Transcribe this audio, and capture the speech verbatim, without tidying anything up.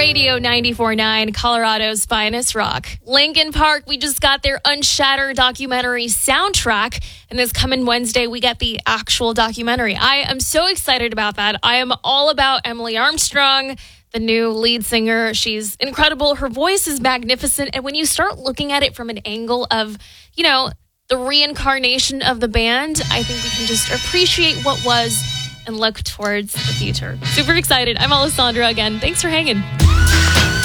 Radio ninety-four point nine, Colorado's finest rock. Linkin Park, we just got their Unshattered documentary soundtrack, and this coming Wednesday, we get the actual documentary. I am so excited about that. I am all about Emily Armstrong, the new lead singer. She's incredible. Her voice is magnificent, and when you start looking at it from an angle of, you know, the reincarnation of the band, I think we can just appreciate what was and look towards the future. Super excited. I'm Alessandra again. Thanks for hanging.